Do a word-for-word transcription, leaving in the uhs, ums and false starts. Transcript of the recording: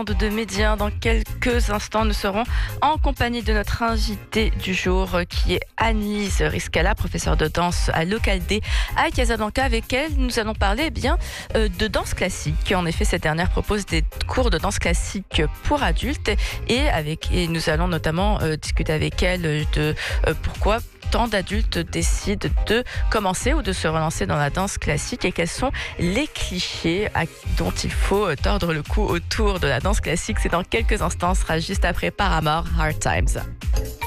De Médien. Dans quelques instants, nous serons en compagnie de notre invitée du jour qui est Anise Riscala, professeure de danse à Localdé à Casablanca. Avec elle, nous allons parler eh bien euh, de danse classique. En effet, cette dernière propose des cours de danse classique pour adultes et, avec, et nous allons notamment euh, discuter avec elle de euh, pourquoi tant d'adultes décident de commencer ou de se relancer dans la danse classique et quels sont les clichés à, dont il faut tordre le cou autour de la danse classique. C'est dans quelques instants, ce sera juste après Paramore, Hard Times.